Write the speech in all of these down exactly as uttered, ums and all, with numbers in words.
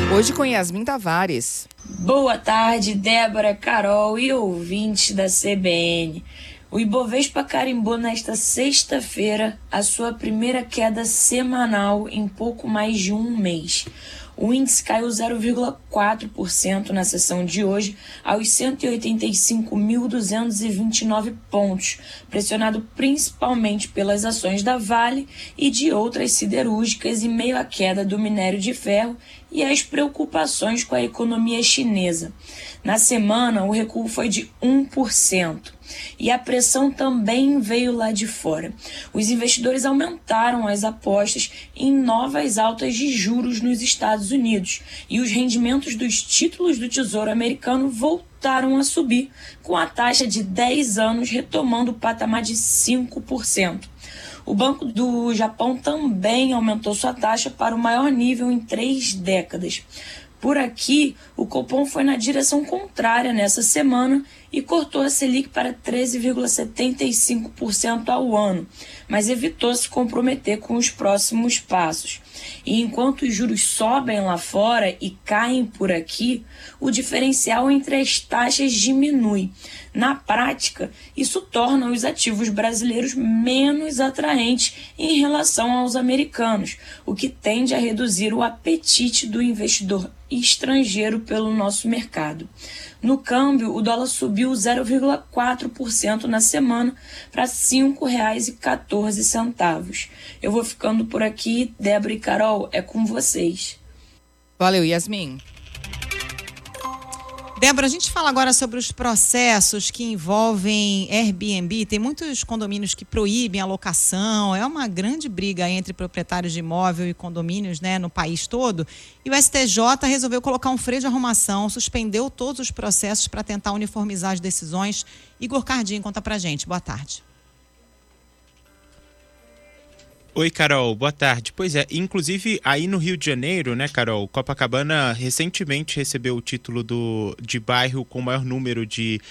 Hoje com Yasmin Tavares. Boa tarde, Débora, Carol e ouvintes da C B N. O Ibovespa carimbou nesta sexta-feira a sua primeira queda semanal em pouco mais de um mês. O índice caiu zero vírgula quatro por cento na sessão de hoje aos cento e oitenta e cinco mil duzentos e vinte e nove pontos, pressionado principalmente pelas ações da Vale e de outras siderúrgicas em meio à queda do minério de ferro e às preocupações com a economia chinesa. Na semana, o recuo foi de um por cento. E a pressão também veio lá de fora. Os investidores aumentaram as apostas em novas altas de juros nos Estados Unidos e os rendimentos dos títulos do Tesouro Americano voltaram a subir, com a taxa de dez anos retomando o patamar de cinco por cento. O Banco do Japão também aumentou sua taxa para o maior nível em três décadas. Por aqui, o Copom foi na direção contrária nessa semana e cortou a Selic para treze vírgula setenta e cinco por cento ao ano, mas evitou se comprometer com os próximos passos. E enquanto os juros sobem lá fora e caem por aqui, o diferencial entre as taxas diminui. Na prática, isso torna os ativos brasileiros menos atraentes em relação aos americanos, o que tende a reduzir o apetite do investidor estrangeiro pelo nosso mercado. No câmbio, o dólar subiu zero vírgula quatro por cento na semana para cinco reais e quatorze centavos. Eu vou ficando por aqui. Débora e Carol, é com vocês. Valeu, Yasmin. Débora, a gente fala agora sobre os processos que envolvem Airbnb. Tem muitos condomínios que proíbem a locação. É uma grande briga entre proprietários de imóvel e condomínios, né, no país todo. E o S T J resolveu colocar um freio de arrumação, suspendeu todos os processos para tentar uniformizar as decisões. Igor Cardim, conta pra gente. Boa tarde. Oi, Carol, boa tarde. Pois é, inclusive aí no Rio de Janeiro, né, Carol, Copacabana recentemente recebeu o título do, de bairro com o maior número de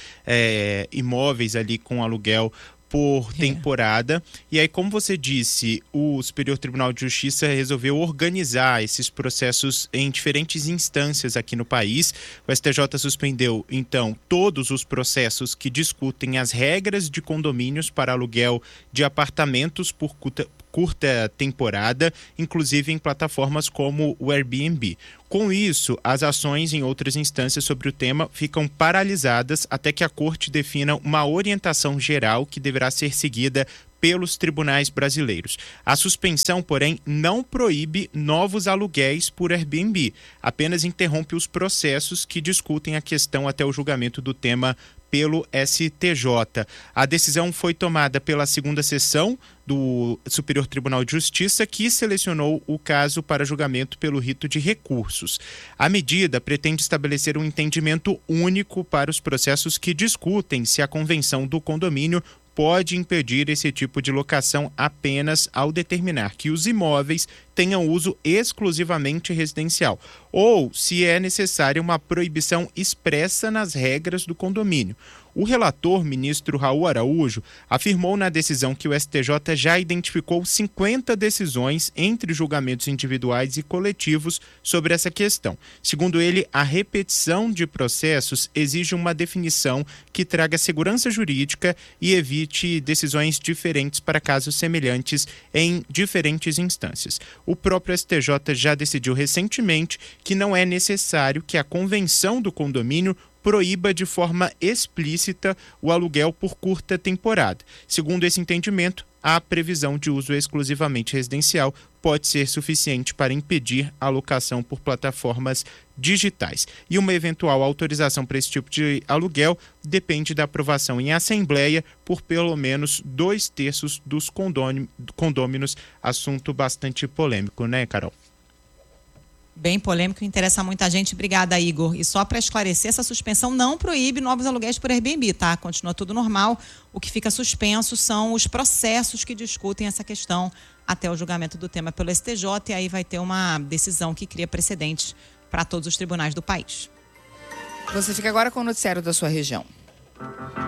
é, imóveis ali com aluguel por temporada. E aí, como você disse, o Superior Tribunal de Justiça resolveu organizar esses processos em diferentes instâncias aqui no país. O S T J suspendeu, então, todos os processos que discutem as regras de condomínios para aluguel de apartamentos por curta, curta temporada, inclusive em plataformas como o Airbnb. Com isso, as ações em outras instâncias sobre o tema ficam paralisadas até que a Corte defina uma orientação geral que deverá ser seguida pelos tribunais brasileiros. A suspensão, porém, não proíbe novos aluguéis por Airbnb, apenas interrompe os processos que discutem a questão até o julgamento do tema pelo S T J. A decisão foi tomada pela segunda sessão do Superior Tribunal de Justiça, que selecionou o caso para julgamento pelo rito de recursos. A medida pretende estabelecer um entendimento único para os processos que discutem se a convenção do condomínio pode impedir esse tipo de locação apenas ao determinar que os imóveis tenham uso exclusivamente residencial, ou se é necessária uma proibição expressa nas regras do condomínio. O relator, ministro Raul Araújo, afirmou na decisão que o S T J já identificou cinquenta decisões entre julgamentos individuais e coletivos sobre essa questão. Segundo ele, a repetição de processos exige uma definição que traga segurança jurídica e evite decisões diferentes para casos semelhantes em diferentes instâncias. O próprio S T J já decidiu recentemente que não é necessário que a convenção do condomínio proíba de forma explícita o aluguel por curta temporada. Segundo esse entendimento, a previsão de uso exclusivamente residencial pode ser suficiente para impedir a locação por plataformas digitais. E uma eventual autorização para esse tipo de aluguel depende da aprovação em assembleia por pelo menos dois terços dos condôminos. Assunto bastante polêmico, né, Carol? Bem polêmico e interessa muita gente. Obrigada, Igor. E só para esclarecer, essa suspensão não proíbe novos aluguéis por Airbnb, tá? Continua tudo normal. O que fica suspenso são os processos que discutem essa questão até o julgamento do tema pelo S T J, e aí vai ter uma decisão que cria precedentes para todos os tribunais do país. Você fica agora com o noticiário da sua região.